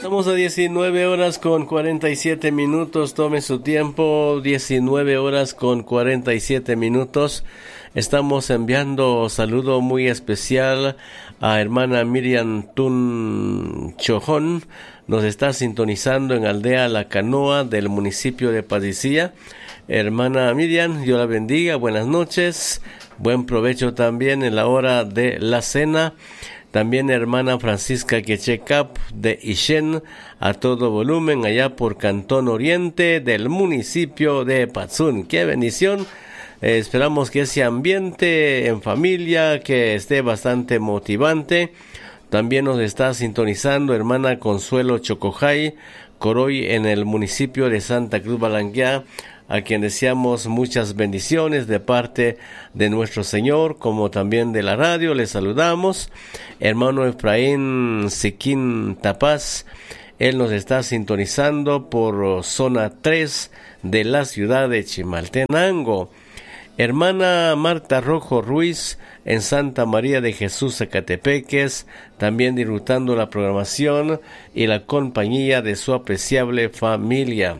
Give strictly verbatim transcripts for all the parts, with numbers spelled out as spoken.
Estamos a diecinueve horas con cuarenta y siete minutos, tome su tiempo, diecinueve horas con cuarenta y siete minutos. Estamos enviando saludo muy especial a hermana Miriam Tun Chojón. Nos está sintonizando en Aldea La Canoa del municipio de Padicía. Hermana Miriam, Dios la bendiga, buenas noches, buen provecho también en la hora de la cena. También hermana Francisca Quechecap de Ixén, a todo volumen, allá por Cantón Oriente del municipio de Patzún. ¡Qué bendición! Eh, esperamos que ese ambiente en familia, que esté bastante motivante. También nos está sintonizando hermana Consuelo Chocojay, Coroy, en el municipio de Santa Cruz Balanguía, a quien deseamos muchas bendiciones de parte de nuestro Señor, como también de la radio. Les saludamos. Hermano Efraín Siquín Tapaz, él nos está sintonizando por zona tres de la ciudad de Chimaltenango. Hermana Marta Rojo Ruiz en Santa María de Jesús, Zacatepeques, también disfrutando la programación y la compañía de su apreciable familia.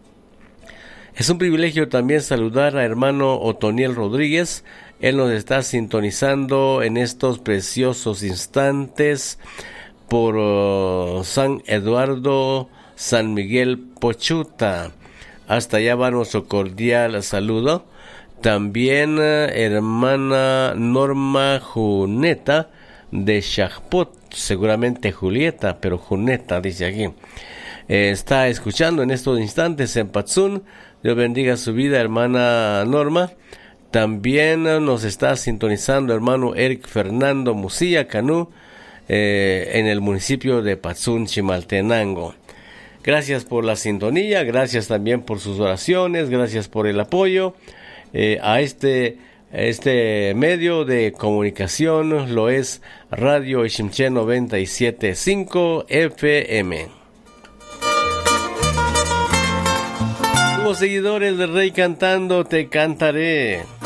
Es un privilegio también saludar a hermano Otoniel Rodríguez. Él nos está sintonizando en estos preciosos instantes por uh, San Eduardo, San Miguel Pochuta. Hasta allá va nuestro cordial saludo. También uh, hermana Norma Juneta de Shajpot, seguramente Julieta, pero Juneta dice aquí. Eh, está escuchando en estos instantes en Patzún. Dios bendiga su vida, hermana Norma. También nos está sintonizando hermano Eric Fernando Musilla Canú, eh, en el municipio de Patzún, Chimaltenango. Gracias por la sintonía, gracias también por sus oraciones, gracias por el apoyo eh, a este, este medio de comunicación. Lo es Radio Iximché noventa y siete punto cinco F M. Seguidores del Rey cantando, te cantaré.